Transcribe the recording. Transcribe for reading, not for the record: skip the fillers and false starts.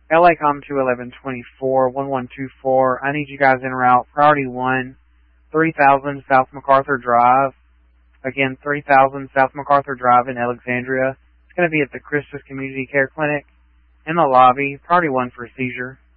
LACOM 21124 1124. I need you guys en route. Priority 1, 3000 South MacArthur Drive. Again, 3000 South MacArthur Drive in Alexandria. It's going to be at the Christus Community Care Clinic in the lobby. Priority 1 for a seizure.